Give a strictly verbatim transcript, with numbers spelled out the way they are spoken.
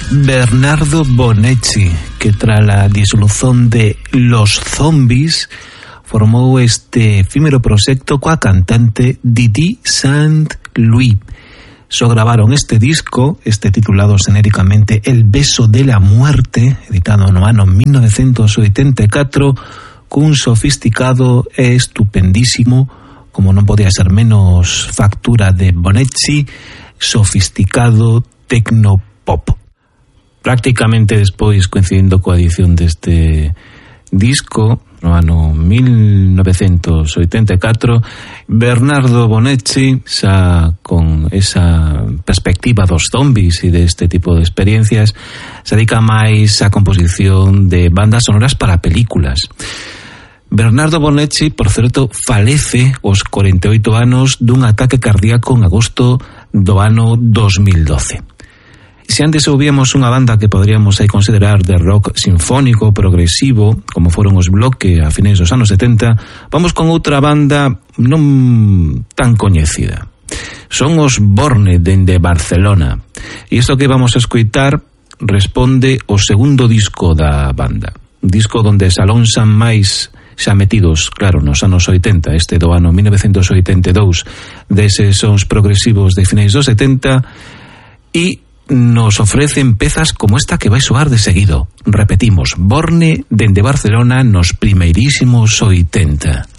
Bernardo Bonetti, que tras la disolución de Los Zombies formou este efímero proxecto coa cantante Didi Saint-Louis. So gravaron este disco, este titulado xenéricamente El beso de la muerte, editado no ano mil novecientos oitenta e catro, cun sofisticado e estupendísimo, como non podía ser menos, factura de Bonetti, sofisticado tecnopop. Prácticamente despois, coincidindo coa edición deste disco, no ano mil novecientos oitenta e catro, Bernardo Bonetti, xa con esa perspectiva dos zombies e deste tipo de experiencias, se dedica máis á composición de bandas sonoras para películas. Bernardo Bonetti, por certo, falece aos corenta e oito anos dun ataque cardíaco en agosto do ano dos mil doce. Se antes ouvíamos unha banda que poderíamos aí considerar de rock sinfónico, progresivo, como foron os Bloque a finais dos anos setenta, vamos con outra banda non tan coñecida. Son os Borne, dende Barcelona. E isto que vamos a escoitar responde ao segundo disco da banda. Un disco donde se alonsan máis xa metidos, claro, nos anos oitenta, este do ano mil novecientos oitenta e dous, deses sons progresivos de finais dos setenta, e nos ofrecen pezas como esta que vai soar de seguido. Repetimos, Borne dende Barcelona nos primeirísimos oitenta.